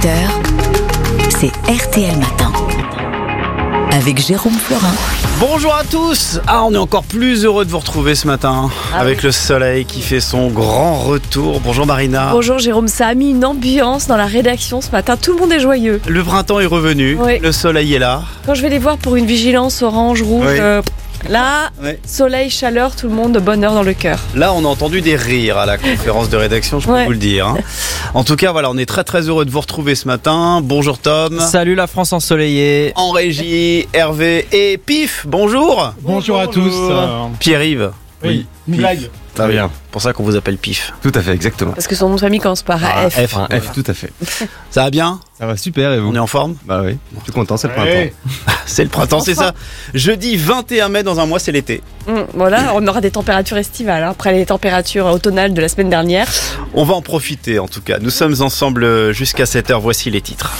8h, c'est RTL Matin. Avec Jérôme Florin. Bonjour à tous. On est encore plus heureux de vous retrouver ce matin avec le soleil qui fait son grand retour. Bonjour Marina. Bonjour Jérôme, ça a mis une ambiance dans la rédaction ce matin, tout le monde est joyeux. Le printemps est revenu, Oui. Le soleil est là. Quand je vais les voir pour une vigilance orange, rouge, Oui. là, Oui. soleil, chaleur, tout le monde, bonheur dans le cœur. Là, on a entendu des rires à la conférence de rédaction, je peux Ouais. vous le dire. En tout cas, voilà, on est très très heureux de vous retrouver ce matin. Bonjour Tom. Salut la France ensoleillée. En régie, Hervé et Pif. Bonjour. Bonjour à tous. Pierre-Yves. Oui, une blague. Très bien. Pour ça qu'on vous appelle Pif. Tout à fait, exactement. Parce que son nom de famille commence par F. F. F, tout à fait. Ça va bien? Ça va super et vous? On est en forme? Bah oui, je suis content, c'est le Ouais. printemps. C'est le printemps, c'est ça. Jeudi 21 mai, dans un mois, c'est l'été. Voilà, on aura des températures estivales, après les températures automnales de la semaine dernière. On va en profiter en tout cas. Nous sommes ensemble jusqu'à 7h. Voici les titres.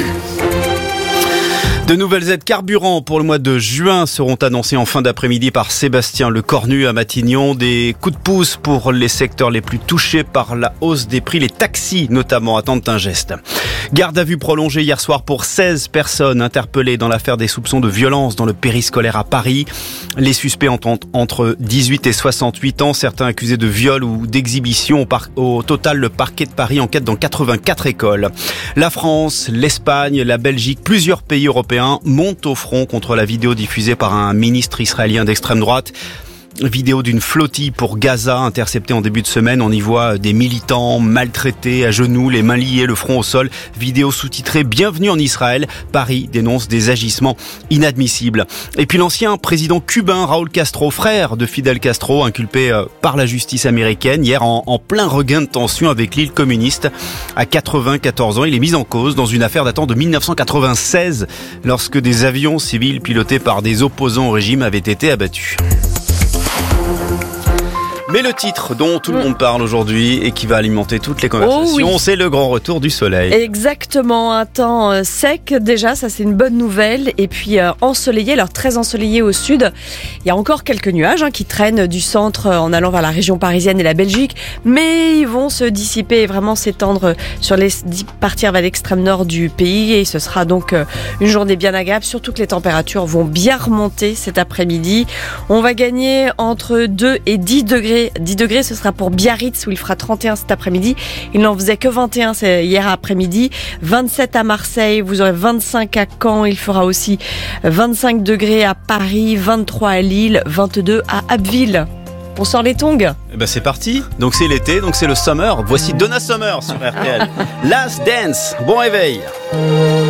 De nouvelles aides carburant pour le mois de juin seront annoncées en fin d'après-midi par Sébastien Lecornu à Matignon. Des coups de pouce pour les secteurs les plus touchés par la hausse des prix. Les taxis notamment attendent un geste. Garde à vue prolongée hier soir pour 16 personnes interpellées dans l'affaire des soupçons de violence dans le périscolaire à Paris. Les suspects ont entre 18 et 68 ans, certains accusés de viol ou d'exhibition. Au total, le parquet de Paris enquête dans 84 écoles. La France, l'Espagne, la Belgique, plusieurs pays européens montent au front contre la vidéo diffusée par un ministre israélien d'extrême droite. Vidéo d'une flottille pour Gaza interceptée en début de semaine. On y voit des militants maltraités à genoux, les mains liées, le front au sol. Vidéo sous-titrée « Bienvenue en Israël ». Paris dénonce des agissements inadmissibles. Et puis l'ancien président cubain Raúl Castro, frère de Fidel Castro, inculpé par la justice américaine hier en plein regain de tension avec l'île communiste. À 94 ans, il est mis en cause dans une affaire datant de 1996 lorsque des avions civils pilotés par des opposants au régime avaient été abattus. Mais le titre dont tout le monde parle aujourd'hui et qui va alimenter toutes les conversations, c'est le grand retour du soleil. Exactement, un temps sec déjà, ça c'est une bonne nouvelle. Et puis ensoleillé, alors très ensoleillé au sud. Il y a encore quelques nuages qui traînent du centre en allant vers la région parisienne et la Belgique. Mais ils vont se dissiper et vraiment s'étendre partir vers l'extrême nord du pays. Et ce sera donc une journée bien agréable, surtout que les températures vont bien remonter cet après-midi. On va gagner entre 2 et 10 degrés. 10 degrés, ce sera pour Biarritz où il fera 31 cet après-midi. Il n'en faisait que 21 hier après-midi. 27 à Marseille, vous aurez 25 à Caen. Il fera aussi 25 degrés à Paris, 23 à Lille, 22 à Abbeville. On sort les tongs. Et ben c'est parti. Donc c'est l'été, donc c'est le summer. Voici Donna Summer sur RTL. Last Dance. Bon réveil.